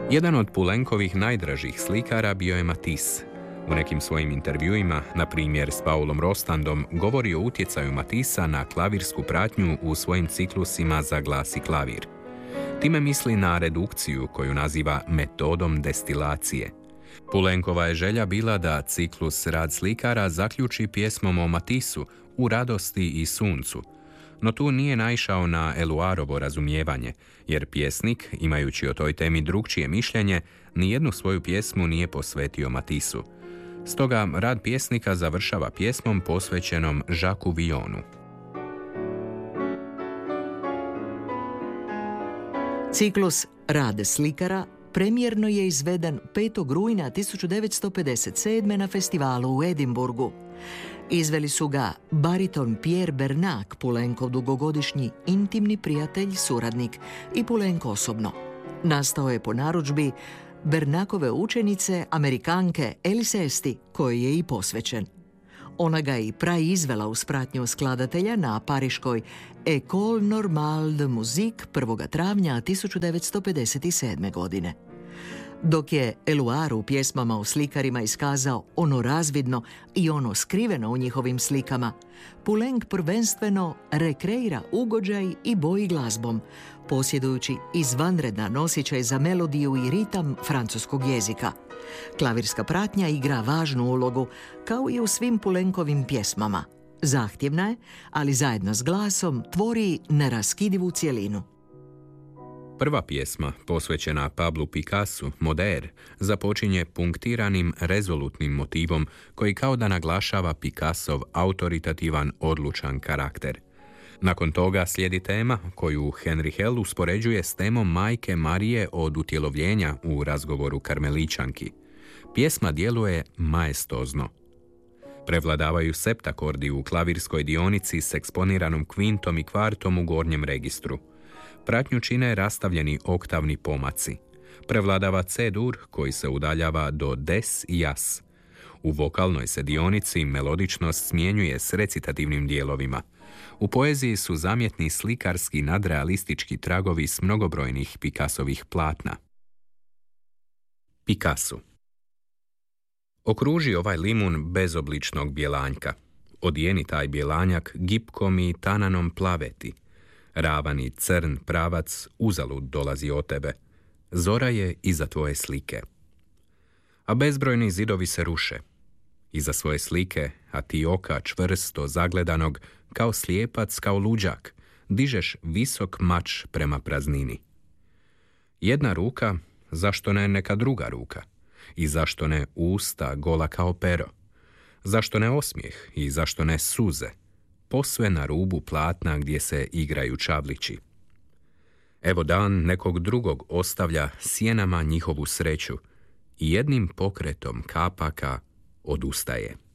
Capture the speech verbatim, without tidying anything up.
Jedan od Poulencovih najdražih slikara bio je Matisse. U nekim svojim intervjuima, na primjer s Paulom Rostandom, govori o utjecaju Matissa na klavirsku pratnju u svojim ciklusima za glas i klavir. Time misli na redukciju koju naziva metodom destilacije. Poulencova je želja bila da ciklus Rad slikara zaključi pjesmom o Matissu, U radosti i suncu. No tu nije naišao na Eluarovo razumijevanje, jer pjesnik, imajući o toj temi drukčije mišljenje, nijednu svoju pjesmu nije posvetio Matissu. Stoga rad pjesnika završava pjesmom posvećenom Jacques Villonu. Ciklus Rad slikara premijerno je izveden petog rujna tisuću devetsto pedeset sedme. na festivalu u Edinburgu. Izveli su ga bariton Pierre Bernac, Poulencov dugogodišnji intimni prijatelj, suradnik, i Poulenc osobno. Nastao je po narudžbi Bernacove učenice, Amerikanke Elise Esti, kojoj je i posvećen. Ona ga je i praizvela uz pratnju skladatelja na pariškoj École Normale de Musique prvog travnja tisuću devetsto pedeset sedme. godine. Dok je Eluard u pjesmama o slikarima iskazao ono razvidno i ono skriveno u njihovim slikama, Poulenc prvenstveno rekreira ugođaj i boji glazbom, posjedujući izvanredan osjećaj za melodiju i ritam francuskog jezika. Klavirska pratnja igra važnu ulogu, kao i u svim Poulencovim pjesmama. Zahtjevna je, ali zajedno s glasom tvori neraskidivu cjelinu. Prva pjesma, posvećena Pablu Picassu, Moder, započinje punktiranim, rezolutnim motivom koji kao da naglašava Picassov autoritativan, odlučan karakter. Nakon toga slijedi tema koju Henry Hell uspoređuje s temom majke Marije od utjelovljenja u razgovoru Karmeličanki. Pjesma djeluje maestozno. Prevladavaju septakordi u klavirskoj dionici s eksponiranom kvintom i kvartom u gornjem registru. Pratnju čine rastavljeni oktavni pomaci. Prevladava C-dur koji se udaljava do des i jas. U vokalnoj se dionici melodičnost smjenjuje s recitativnim dijelovima. U poeziji su zamjetni slikarski nadrealistički tragovi s mnogobrojnih Picassovih platna. Picasso. Okruži ovaj limun bezobličnog bjelanjka. Odijeni taj bjelanjak gipkom i tananom plaveti. Ravan i crn pravac uzalud dolazi od tebe. Zora je iza tvoje slike. A bezbrojni zidovi se ruše. Iza svoje slike, a ti oka čvrsto zagledanog, kao slijepac, kao luđak, dižeš visok mač prema praznini. Jedna ruka, zašto ne neka druga ruka? I zašto ne usta gola kao pero? Zašto ne osmijeh i zašto ne suze? Posve na rubu platna gdje se igraju čavlići. Evo dan nekog drugog ostavlja sjenama njihovu sreću i jednim pokretom kapaka odustaje.